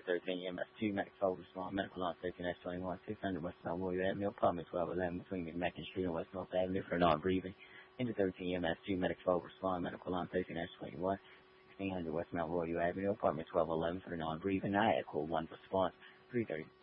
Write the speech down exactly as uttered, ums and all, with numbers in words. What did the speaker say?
thirteen E M S two, medic twelve, respond, medical line thirteen S twenty-one, six hundred West Mount Warrior Avenue, apartment twelve eleven between McMacken Street and West North Avenue for non-breathing. Into thirteen E M S two, medic twelve, respond, medical line thirteen S twenty-one, sixteen hundred West Mount Royal Avenue, apartment twelve eleven for non-breathing. I echo one response, three thirty.